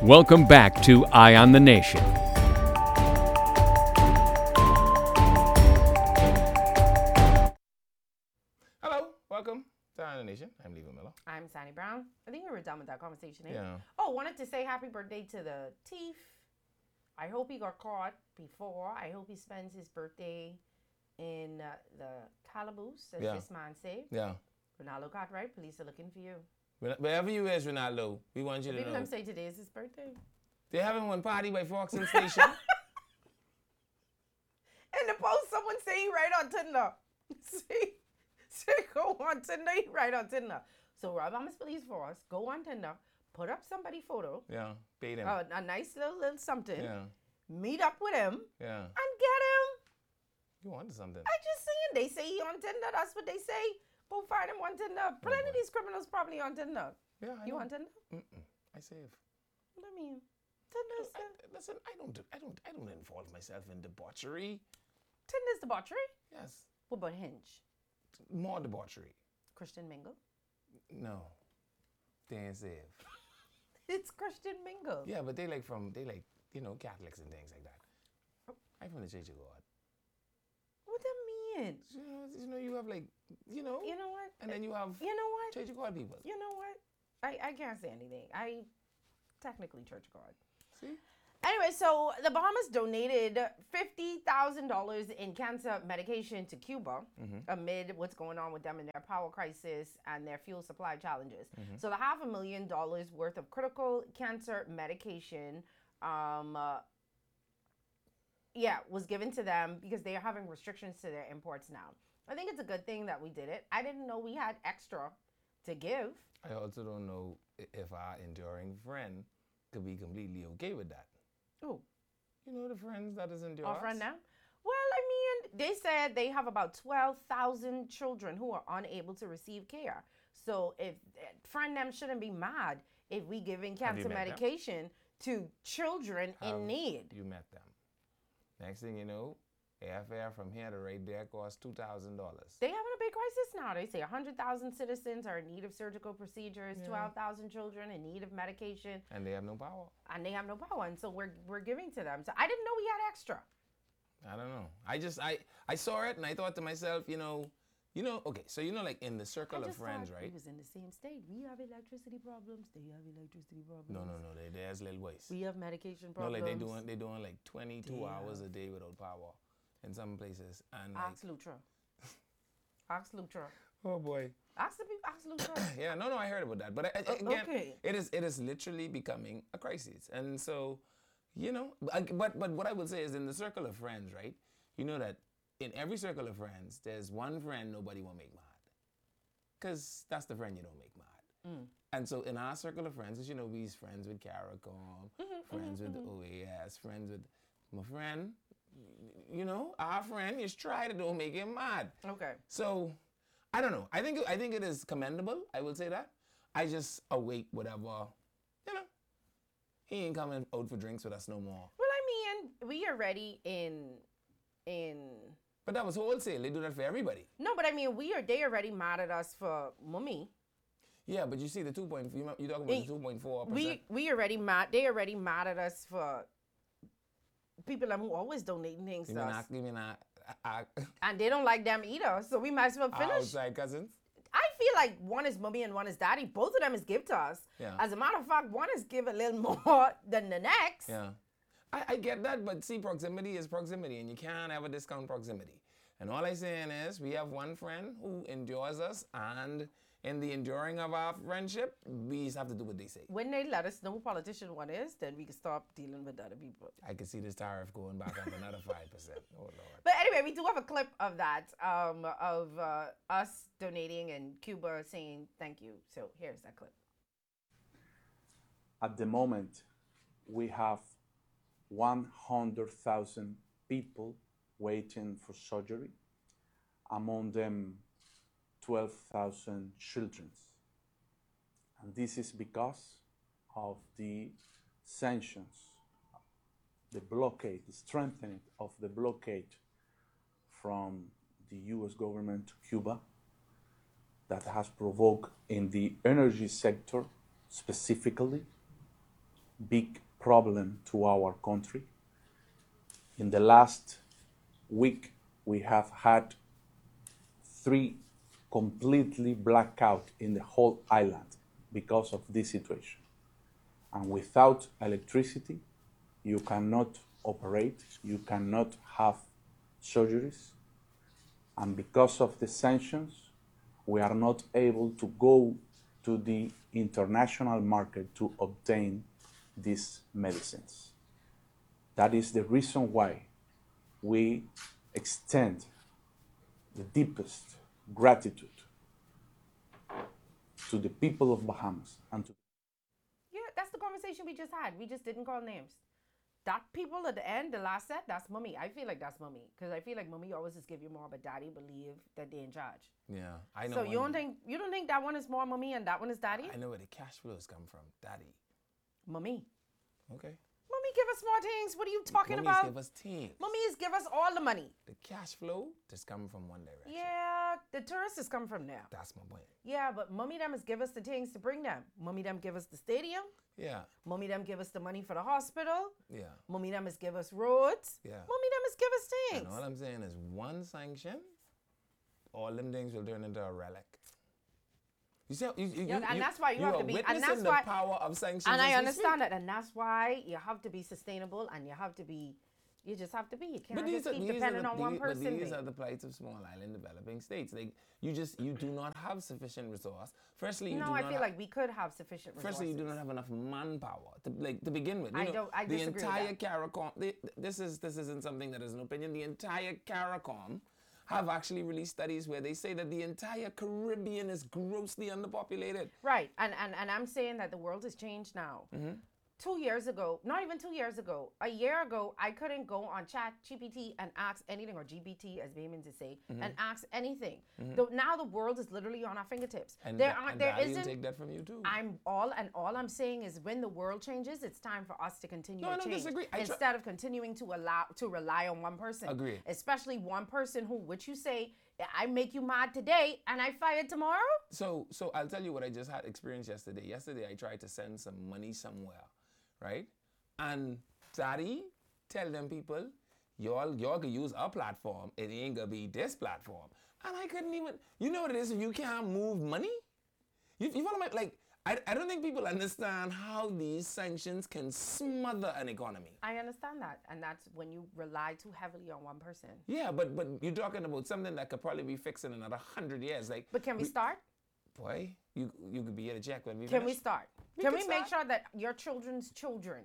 Welcome back to Eye on the Nation. Hello, welcome to Eye on the Nation. I'm Levi Miller. I'm Sandy Brown. I think we were done with that conversation, eh? Yeah. Oh, wanted to say happy birthday to the thief. I hope he got caught before. I hope he spends his birthday in the calaboose, as this man said. Yeah. Ronaldo Cartwright, police are looking for you. Wherever you is, Ronaldo, we want you to People know. them say today is his birthday. They're having one party by Foxton Station. In the post, someone say he right on Tinder. say go on Tinder, he right on Tinder. So Rob Thomas Police Force, go on Tinder, put up somebody photo. Yeah, bait him. A nice little something. Yeah. Meet up with him. Yeah. And get him. You wanted something. I just saying, they say he on Tinder. That's what they say. Go find him on Tinder. Plenty of these criminals probably on Tinder. Yeah, I You know. on Tinder? I save. What do you mean? Tinder's Listen, I don't involve myself in debauchery. Tinder's debauchery. Yes. What about Hinge? More debauchery. Christian Mingle? No. They ain't save. It's Christian Mingle. Yeah, but they like Catholics and things like that. I'm from the Church of God. What that mean? You have You know what? and then you have You know what? Church of God people. You know what? I can't say anything. I technically Church of God. See? Anyway, so the Bahamas donated $50,000 in cancer medication to Cuba amid what's going on with them in their power crisis and their fuel supply challenges. So the $500,000 worth of critical cancer medication, was given to them because they are having restrictions to their imports now. I think it's a good thing that we did it. I didn't know we had extra to give. I also don't know if our enduring friend could be completely okay with that. Oh. You know the friends that is enduring. Our friend now? Well, I mean, they said they have about 12,000 children who are unable to receive care. So if friend them shouldn't be mad if we giving cancer medication to children in need. You met them. Next thing you know, airfare from here to right there costs $2,000. They having a big crisis now. They say 100,000 citizens are in need of surgical procedures, 12,000 children in need of medication. And they have no power. And so we're giving to them. So I didn't know we had extra. I don't know. I saw it and I thought to myself, okay, so like in the circle of friends, right? We was in the same state. We have electricity problems. They have electricity problems. No, there's little ways. We have medication problems. No, like they're doing like 22 hours a day without power in some places. And Ask Lutra. Ask Lutra. Oh boy. Ask Lutra. Yeah, no, I heard about that. But again, okay. it is literally becoming a crisis. And so, but what I would say is in the circle of friends, right? You know that in every circle of friends, there's one friend nobody will make mad. Because that's the friend you don't make mad. And so in our circle of friends, as you know, we's friends with CARICOM, friends with the OAS, friends with my friend. Our friend is trying to don't make him mad. Okay. So, I don't know. I think it is commendable. I will say that. I just await whatever, he ain't coming out for drinks with us no more. Well, I mean, we are ready in. But that was wholesale. They do that for everybody. No, but I mean, they already mad at us for mummy. Yeah, but you see the 2.4, you're talking about the 2.4%. We already mad. They already mad at us for people who always donating things to us. And they don't like them either, so we might as well finish. Outside cousins? I feel like one is mommy and one is daddy. Both of them is give to us. Yeah. As a matter of fact, one is give a little more than the next. Yeah. I get that, but see, proximity is proximity, and you can't ever discount proximity. And all I'm saying is we have one friend who endures us, and in the enduring of our friendship, we just have to do what they say. When they let us know who politician one is, then we can stop dealing with other people. I can see this tariff going back up another 5%. Oh, Lord. But anyway, we do have a clip of that, of us donating and Cuba saying thank you. So here's that clip. At the moment, we have 100,000 people waiting for surgery, among them 12,000 children. And this is because of the sanctions, the blockade, the strengthening of the blockade from the US government to Cuba that has provoked in the energy sector specifically big problem to our country. In the last week, we have had 3 completely blackout in the whole island because of this situation. And without electricity, you cannot operate, you cannot have surgeries. And because of the sanctions, we are not able to go to the international market to obtain these medicines. That is the reason why we extend the deepest gratitude to the people of Bahamas and to Yeah, that's the conversation we just had. We just didn't call names. That people at the end, the last set, that's mommy. I feel like that's mommy because I feel like mommy always just give you more, but daddy believe that they're in charge. Yeah, I know. So you don't think that one is more mommy and that one is daddy? I know where the cash flows come from, daddy. Mommy. Okay. Mommy give us more things. What are you talking Mummies about? give us teams. Mummies give us all the money. The cash flow just come from one direction. Yeah, the tourists come from there. That's my point. Yeah, but mommy them is give us the things to bring them. Mommy them give us the stadium. Yeah. Mommy them give us the money for the hospital. Yeah. Mommy them is give us roads. Yeah. Mommy them is give us things. And all I'm saying is one sanction, all them things will turn into a relic. You see, and that's why you have to be, and witnessing that's the why power of sanctions. And I as we understand speak. that, and that's why you have to be sustainable, and you have to be, you just have to be. You can't But just keep depending on one person. But these babe. are the plights of small island developing states. Like you do not have sufficient resource. Firstly, you No, do I not feel have, like we could have sufficient resources. Firstly, you do not have enough manpower to begin with. You I know, don't- I the disagree with entire that. CARICOM. This isn't something that is an opinion. The entire CARICOM have actually released studies where they say that the entire Caribbean is grossly underpopulated. Right, and I'm saying that the world has changed now. Mm-hmm. 2 years ago, not even 2 years ago, a year ago, I couldn't go on Chat GPT and ask anything, or GBT as Bayman to say, and ask anything. Now the world is literally on our fingertips. And there and there Daddy will isn't. take that from you too. All I'm saying is when the world changes, it's time for us to continue No, I to don't change disagree. instead of continuing to rely on one person. Agreed. Especially one person who, which you say, I make you mad today and I fire tomorrow. So I'll tell you what I just had experienced yesterday. Yesterday I tried to send some money somewhere, right? And Daddy tell them people, y'all can use our platform. It ain't gonna be this platform. And I couldn't even. You know what it is if you can't move money. You follow my like. I don't think people understand how these sanctions can smother an economy. I understand that, and that's when you rely too heavily on one person. Yeah, but you're talking about something that could probably be fixed in another 100 years. Like, But can we start? boy, you could be here to check when we Can we finish. start? We Can can we make start. sure that your children's children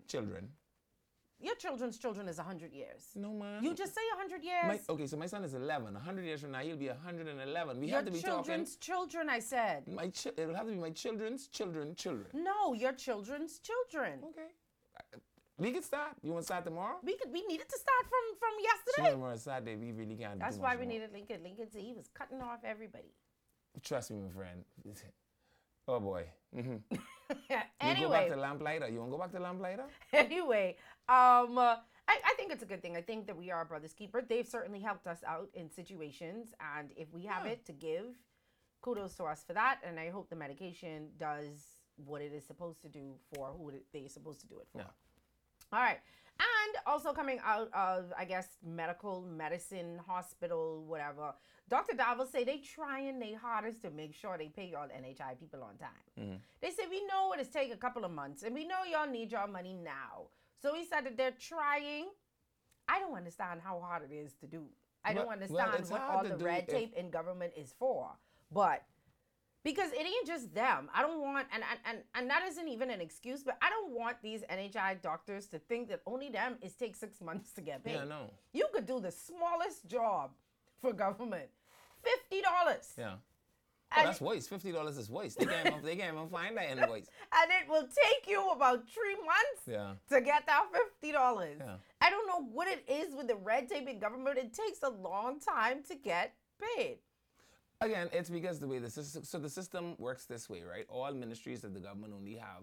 is 100 years? No, man. You just say 100 years. Okay, so my son is 11. 100 years from now, he'll be 111. We Your have to be talking. children's children, I said. It'll have to be my children's children. No, your children's children. Okay. We can start. You want to start tomorrow? We needed to start from So yesterday. tomorrow is Saturday. We really can't That's do why much we more. needed Lincoln. Lincoln said he was cutting off everybody. Trust me, my friend. Oh, boy. Mm-hmm. You go Anyway, back to Lamplighter? You want to go back to Lamplighter? anyway, I think it's a good thing. I think that we are a brother's keeper. They've certainly helped us out in situations, and if we have it to give, kudos to us for that. And I hope the medication does what it is supposed to do for who they're supposed to do it for. Yeah. All right. And also coming out of, I guess, medicine, hospital, whatever, Dr. Davos say they trying their hardest to make sure they pay y'all NHI people on time. They say, we know it has taken a couple of months, and we know y'all need your money now. So he said that they're trying. I don't understand how hard it is to do. I don't understand it's what hard all to the do red if- tape in government is for. But because it ain't just them. I don't want, and that isn't even an excuse, but I don't want these NHI doctors to think that only them is take 6 months to get paid. Yeah, no. You could do the smallest job for government, $50. Yeah. And, Oh, that's waste. $50 is waste. They can't even find that invoice. and it will take you about 3 months Yeah. to get that $50. Yeah. I don't know what it is with the red tape in government. It takes a long time to get paid. Again, it's because the way the system works this way, right? All ministries that the government only have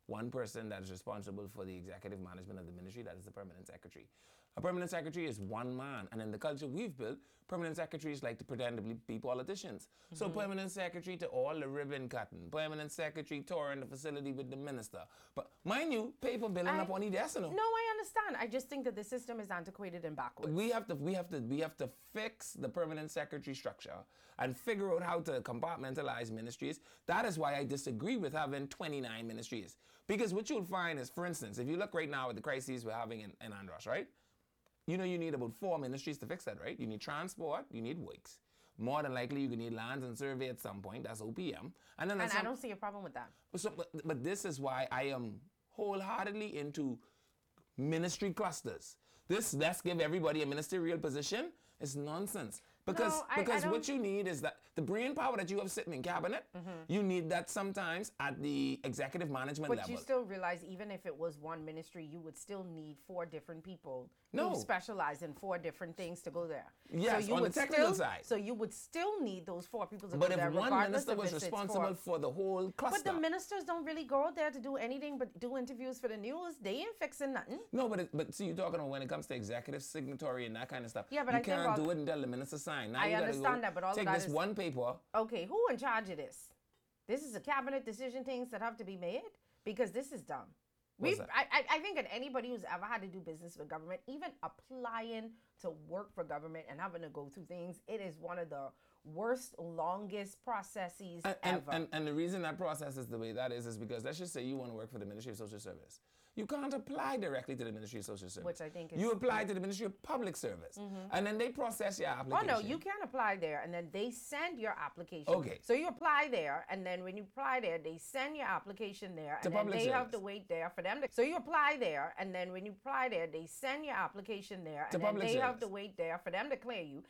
one person that is responsible for the executive management of the ministry. That is the permanent secretary. A permanent secretary is one man, and in the culture we've built, permanent secretaries like to pretend to be politicians. So permanent secretary to all the ribbon cutting, permanent secretary touring the facility with the minister. But mind you, paper billing up on the desk. No, I understand. I just think that the system is antiquated and backwards. We have to fix the permanent secretary structure and figure out how to compartmentalize ministries. That is why I disagree with having 29 ministries. Because what you'll find is, for instance, if you look right now at the crises we're having in Andros, right? You know you need about 4 ministries to fix that, right? You need transport, you need works. More than likely, you can need lands and survey at some point. That's OPM. And I don't see a problem with that. But this is why I am wholeheartedly into ministry clusters. Let's give everybody a ministerial position. It's nonsense. Because what you need is that the brain power that you have sitting in cabinet, you need that sometimes at the executive management level. But you still realize even if it was one ministry, you would still need 4 different people No. who specialize in 4 different things to go there. Yes, so you on the would technical still, side. So you would still need those 4 people to But go there, if one regardless minister if was it's responsible for the whole cluster. But the ministers don't really go there to do anything but do interviews for the news. They ain't fixing nothing. No, but see, you're talking about when it comes to executive signatory and that kind of stuff. Yeah, but you I think can't do it until the minister sign. Now I you gotta understand go that, but all of take that this is- one paper. Okay, who in charge of this? This is a cabinet decision, things that have to be made, because this is dumb. What's that? I think that anybody who's ever had to do business with government, even applying to work for government and having to go through things, it is one of the worst, longest processes ever. And the reason that process is the way that is because let's just say you want to work for the Ministry of Social Service. You can't apply directly to the Ministry of Social Service. Which I think is- You apply to the Ministry of Public Service. And then they process your Oh application. no, you can apply there, and then they send your application. Okay. So you apply there, and then when you apply there, they send your application there, To and then public they have to service. wait there for them to. So you apply there, and then when you apply there, they send your application there, To and then public they have to service. wait there for them to clear you,